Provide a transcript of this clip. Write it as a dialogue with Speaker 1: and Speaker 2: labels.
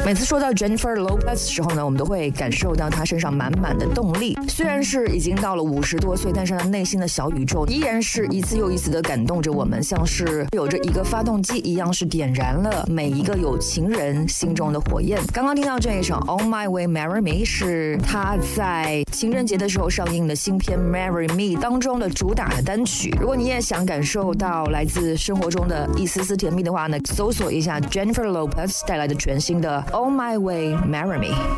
Speaker 1: 每次说到 Jennifer Lopez 的时候呢，我们都会感受到她身上满满的动力。虽然是已经到了50多岁，但是她内心的小宇宙依然是一次又一次的感动着我们，像是有着一个发动机一样，是点燃了每一个有情人心中的火焰。刚刚听到这一首 On My Way Marry Me 是她在情人节的时候上映的新片 Marry Me 当中的主打的单曲。如果你也想感受到来自生活中的一丝丝甜蜜的话呢，搜索一下 Jennifer Lopez 带来的全新的 On My Way Marry Me。